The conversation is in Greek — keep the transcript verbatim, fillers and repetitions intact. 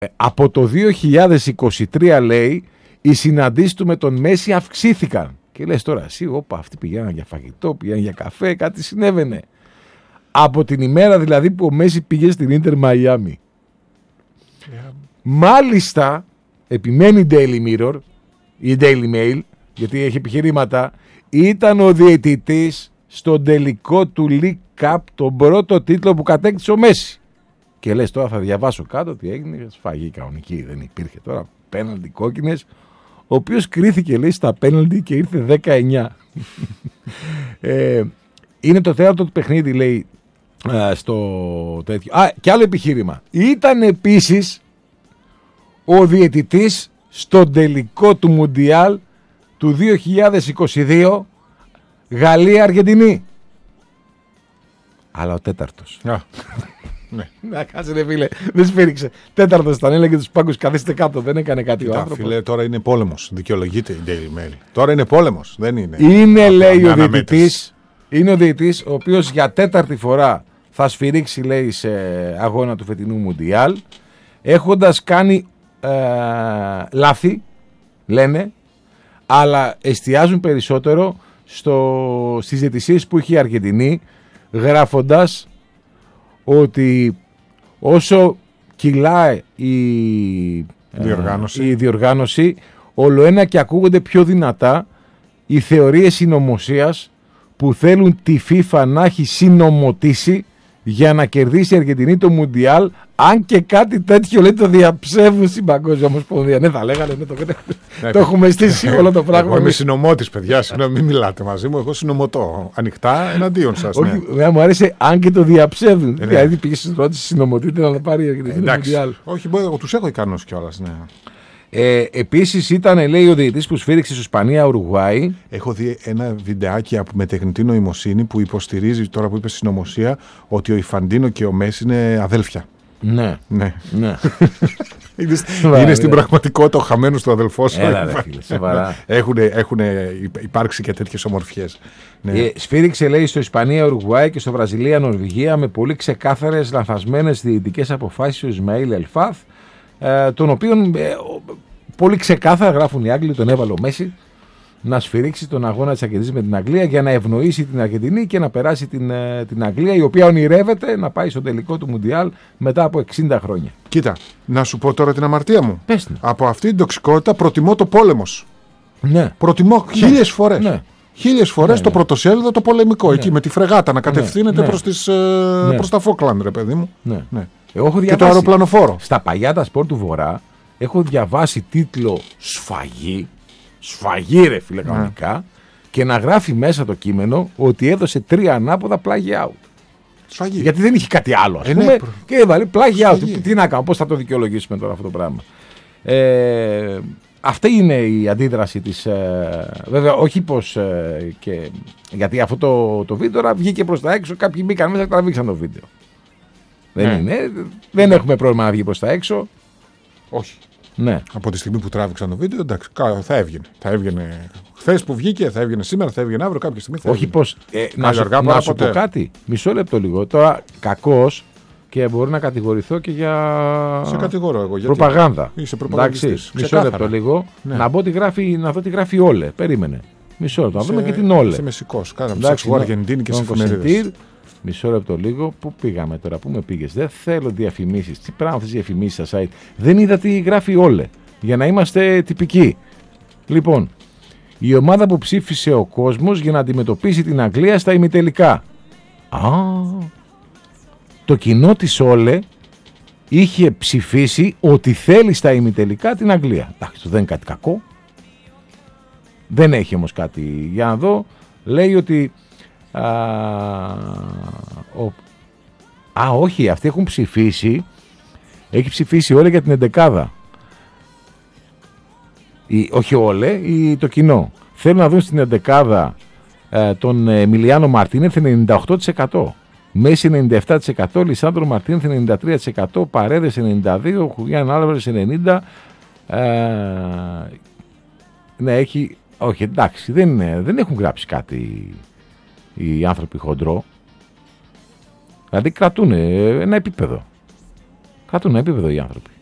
από το δύο χιλιάδες είκοσι τρία λέει οι συναντήσεις του με τον Μέση αυξήθηκαν. Και λες τώρα εσύ, όπα, αυτοί πηγαίναν για φαγητό, πηγαίναν για καφέ, κάτι συνέβαινε. Από την ημέρα δηλαδή που ο Μέση πήγε στην Ίντερ Μαϊάμι. Yeah. Μάλιστα, επιμένει η Daily Mirror, η Daily Mail, γιατί έχει επιχειρήματα, ήταν ο διαιτητής στον τελικό του League Cup, τον πρώτο τίτλο που κατέκτησε ο Μέση. Και λες τώρα θα διαβάσω κάτω τι έγινε, σφαγή κανονική, δεν υπήρχε τώρα, πέναλτι κόκκινες, ο οποίος κρίθηκε λέει στα πέναλτι και ήρθε δεκαεννιά. ε, είναι το τέταρτο του παιχνίδι λέει α, στο τέτοιο. Α, και άλλο επιχείρημα. Ήταν επίσης ο διαιτητής στον τελικό του Μουντιάλ του δύο χιλιάδες είκοσι δύο Γαλλία-Αργεντινή. Αλλά ο τέταρτος. Yeah. Ναι. Να κάτσε ρε φίλε, δεν σφύριξε. Τέταρτος ήταν, έλεγε τους πάγκους καθίστε κάτω, δεν έκανε κάτι ο άνθρωπος. Φίλε, τώρα είναι πόλεμος, δικαιολογείται η Daily Mail. Τώρα είναι πόλεμος, δεν είναι. Είναι λέει ο διαιτητής, είναι ο διαιτητής ο οποίος για τέταρτη φορά θα σφυρίξει λέει σε αγώνα του φετινού Μουντιάλ, έχοντας κάνει ε, λάθη, λένε, αλλά εστιάζουν περισσότερο στο, στις διαιτησίες που είχε η Αργεντινή, γράφοντας ότι όσο κυλάει η διοργάνωση, η διοργάνωση ολοένα και ακούγονται πιο δυνατά οι θεωρίες συνωμοσίας που θέλουν τη FIFA να έχει συνομωτήσει για να κερδίσει η Αργεντινή το Μουντιάλ, αν και κάτι τέτοιο λέει το διαψεύδουν στην Παγκόσμια Ομοσπονδία. Ναι, θα λέγανε, ναι, το, ναι, το έχουμε στήσει όλο το πράγμα. Εγώ είμαι συνωμότης, παιδιά, συγγνώμη, μην μιλάτε μαζί μου. Εγώ συνωμωτώ ανοιχτά εναντίον σας. Όχι, ναι. Μου άρεσε αν και το διαψεύδουν. Ναι. Δηλαδή πήγε στην ερώτηση συνωμοτείτε να πάρει η Αργεντινή το Μουντιάλ. Όχι, εγώ τους έχω ικανούς κιόλας, ναι. Ε, επίσης ήταν, λέει, ο διαιτητής που σφύριξε στο Ισπανία-Ουρουγουάη. Έχω δει ένα βιντεάκι με τεχνητή νοημοσύνη που υποστηρίζει, τώρα που είπε συνωμοσία, ότι ο Ιφαντίνο και ο Μέση είναι αδέλφια. Ναι. Ναι. ναι. είναι Σοβαρά, είναι στην ναι. πραγματικότητα ο χαμένος του αδελφό σου. Έλα, ρε, φίλε, σοβαρά. Έχουν, έχουν υπάρξει και τέτοιες ομορφιές. Ναι. Ε, σφύριξε, λέει, στο Ισπανία-Ουρουγουάη και στο Βραζιλία-Νορβηγία με πολύ ξεκάθαρες λανθασμένες διαιτητικές αποφάσεις ο Ισμαήλ Ελφάθ. Ε, τον οποίον ε, πολύ ξεκάθαρα γράφουν οι Άγγλοι, τον έβαλε ο Μέση να σφυρίξει τον αγώνα της Αργεντινής με την Αγγλία για να ευνοήσει την Αργεντινή και να περάσει την, ε, την Αγγλία, η οποία ονειρεύεται να πάει στο τελικό του Μουντιάλ μετά από εξήντα χρόνια. Κοίτα, να σου πω τώρα την αμαρτία μου. Πες την. Από αυτή την τοξικότητα προτιμώ το πόλεμος. Ναι. Προτιμώ ναι. χίλιες φορές. Ναι. Χίλιες φορές ναι, το ναι. πρωτοσέλιδο το πολεμικό, ναι. εκεί με τη φρεγάτα να κατευθύνεται ναι. προς, τις, ε, ναι. προς τα Φόκλαντ, ρε παιδί μου. Ναι. Ναι. Εγώ έχω και το αεροπλανοφόρο. Στα παλιά τα σπορ του Βορρά έχω διαβάσει τίτλο σφαγή, σφαγή ρε φίλε κανονικά, ναι. και να γράφει μέσα το κείμενο ότι έδωσε τρία ανάποδα πλάγι out. Σφαγή. Γιατί δεν είχε κάτι άλλο, ας πούμε. Ε, ναι, προ... Και έβαλε πλάγι out. Τι, τι να κάνω, πώς θα το δικαιολογήσουμε τώρα αυτό το πράγμα. Ε, αυτή είναι η αντίδραση της. Ε, βέβαια, όχι πως. Ε, και, γιατί αυτό το, το βίντεο τώρα βγήκε προς τα έξω, κάποιοι μπήκαν μέσα και τραβήξαν το βίντεο. Δεν ναι. είναι. Δεν ναι. έχουμε πρόβλημα να βγει προς τα έξω. Όχι. Ναι. Από τη στιγμή που τράβηξαν το βίντεο, εντάξει, θα έβγαινε. Θα έβγαινε χθες που βγήκε, θα έβγαινε σήμερα, θα έβγαινε αύριο, κάποια στιγμή. Θα Όχι πως. Ε, να σου, αργά, να σου πω κάτι. Μισό λεπτό λίγο. Τώρα κακός και μπορεί να κατηγορηθώ και για. Σε κατηγορώ εγώ. Γιατί προπαγάνδα. Είσαι προπαγανδιστής. Μισό λεπτό λίγο. Ναι. Να, μπω τι γράφει, να δω τι γράφει Όλε. Περίμενε. Μισό λεπτό. Να δούμε και την Όλε. Είσαι μεσικός. Κάναμε ψάξου Αργεντίνη και εφημερίδες. Μισό λεπτό λίγο. Πού πήγαμε τώρα, πού με πήγες. Δεν θέλω διαφημίσεις. Τι πράγμα αυτές οι διαφημίσεις στα site. Δεν είδα τι γράφει Όλε. Για να είμαστε τυπικοί. Λοιπόν, η ομάδα που ψήφισε ο κόσμος για να αντιμετωπίσει την Αγγλία στα ημιτελικά. Α, το κοινό της Όλε είχε ψηφίσει ότι θέλει στα ημιτελικά την Αγγλία. Εντάξει, δεν είναι κάτι κακό. Δεν έχει όμως κάτι. Για να δω, λέει ότι Α, ο, α, όχι, αυτοί έχουν ψηφίσει. Έχει ψηφίσει Όλε για την εντεκάδα. Η, όχι Όλε, η, το κοινό. Θέλουν να δουν στην εντεκάδα ε, τον Εμιλιάνο Μαρτίνεθ ενενήντα οκτώ τοις εκατό. Μέση ενενήντα επτά τοις εκατό. Λισάνδρο Μαρτίνεθ ενενήντα τρία τοις εκατό. Παρέδες ενενήντα δύο τοις εκατό. Χουλιάν Άλβαρες ενενήντα τοις εκατό. Ε, ναι, έχει. Όχι, εντάξει, δεν, δεν έχουν γράψει κάτι οι άνθρωποι χοντρό. Δηλαδή κρατούν ένα επίπεδο. Κρατούν ένα επίπεδο οι άνθρωποι.